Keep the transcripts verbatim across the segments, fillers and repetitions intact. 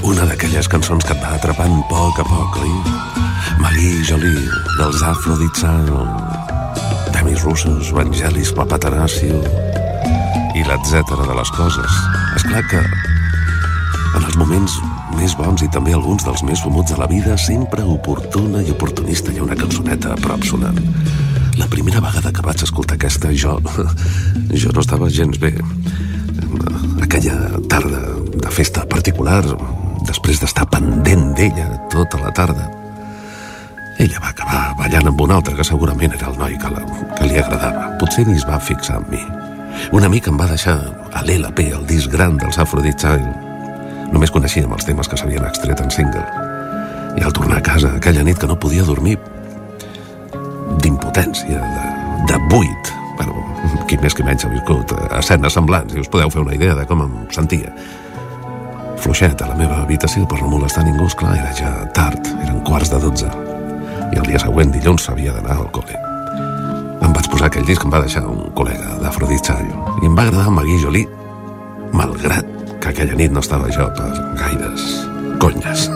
Una d'aquelles cançons que et va atrapant poc a poc, oi? Marie Jolie, dels Aphrodite Style, Demis Roussos, Vangelis Papatanasio i l'etcètera de les coses. És clar que en els moments més bons i també alguns dels més fumuts de la vida, sempre oportuna i oportunista hi ha una cançoneta a prop sonant. La primera vegada que vaig escoltar aquesta, jo, jo no estava gens bé. Aquella tarda de festa particular, després d'estar pendent d'ella tota la tarda, ella va acabar ballant amb un altre que segurament era el noi que, la, que li agradava. Potser ni es va fixar en mi. Un amic em va deixar a l'L P, el disc gran dels Aphrodite Style. Només coneixíem els temes que s'havien extret en single. I al tornar a casa aquella nit que no podia dormir, d'impotència, de, de buit, bueno, qui més que menys ha viscut escenes semblants, i us podeu fer una idea de com em sentia. Fluixet a la meva habitació per no molestar ningú, esclar, era ja tard, eren quarts de dotze, i el dia següent, dilluns, s'havia d'anar al col·le. Em vaig posar aquell disc que em va deixar un col·lega d'Aphrodite Style, i em va agradar Marie Jolie, malgrat que aquella nit no estava jo per gaires conyes.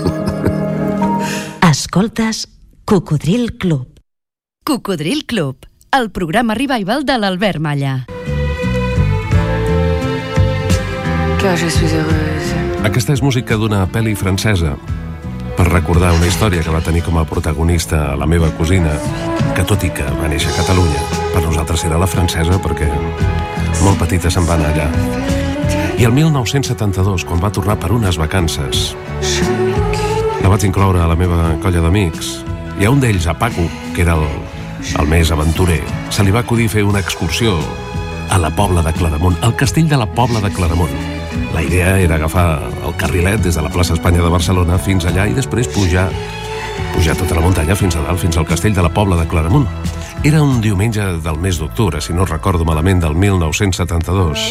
Escoltes Cocodril Club. Cocodril Club, el programa revival de l'Albert Malla. Que je suis heureuse. Aquesta és música d'una pel·li francesa, per recordar una història que va tenir com a protagonista la meva cosina, que tot i que va néixer a Catalunya, per nosaltres era la francesa perquè molt petita se'n va anar allà. I el mil nou-cents setanta-dos, quan va tornar per unes vacances, la vaig incloure a la meva colla d'amics, i a un d'ells, a Paco, que era el, el més aventurer, se li va acudir fer una excursió a la Pobla de Claramunt, al castell de la Pobla de Claramunt. La idea era agafar el carrilet des de la plaça Espanya de Barcelona fins allà i després pujar, pujar tota la muntanya fins a dalt, fins al castell de la Pobla de Claramunt. Era un diumenge del mes d'octubre, si no recordo malament, del mil nou-cents setanta-dos.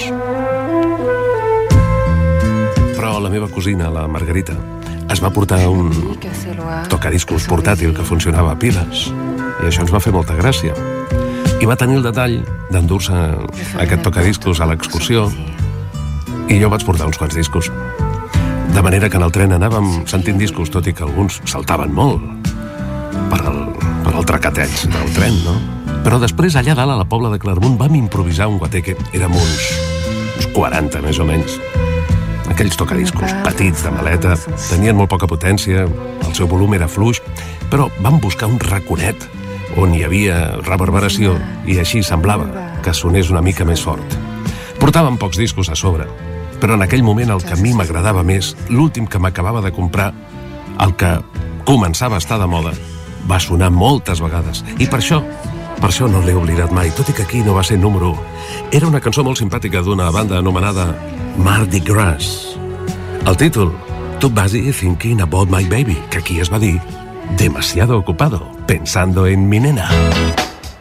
Però la meva cosina, la Margarita, es va portar un tocadiscos portàtil que funcionava a piles, i això ens va fer molta gràcia. I va tenir el detall d'endur-se aquest tocadiscos a l'excursió, i jo vaig portar uns quants discos. De manera que en el tren anàvem sentint discos, tot i que alguns saltaven molt per al, per al tracateig del tren, no? Però després, allà dalt, a la Pobla de Claramunt, vam improvisar un guateque. Érem uns, uns quaranta, més o menys. Aquells tocadiscos petits de maleta, tenien molt poca potència, el seu volum era fluix, però vam buscar un raconet on hi havia reverberació i així semblava que sonés una mica més fort. Portàvem pocs discos a sobre, però en aquell moment el que a mi m'agradava més, l'últim que m'acabava de comprar, el que començava a estar de moda, va sonar moltes vegades. I per això, per això no l'he oblidat mai, tot i que aquí no va ser número u. Era una cançó molt simpàtica d'una banda anomenada Mardi Gras. El títol, Too Busy Thinking About My Baby, que aquí es va dir Demasiado Ocupado, Pensando en Mi Nena.